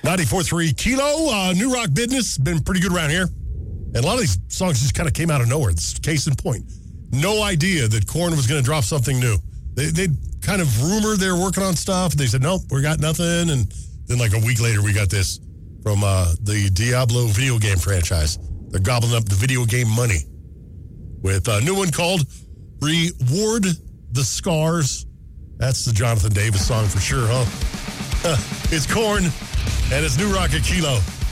94.3 Kilo, New Rock Business, been pretty good around here. And a lot of these songs just kind of came out of nowhere. This is case in point. No idea that Korn was going to drop something new. They kind of rumored they were working on stuff. They said, nope, we got nothing. And then like a week later, we got this from the Diablo video game franchise. They're gobbling up the video game money with a new one called Reward the Scars. That's the Jonathan Davis song for sure, huh? It's Korn, and it's New Rock at Kilo.